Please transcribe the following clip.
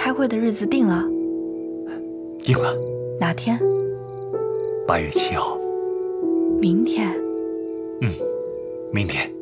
开会的日子定了？ 定了。 哪天 8月7号。 明天。 明天。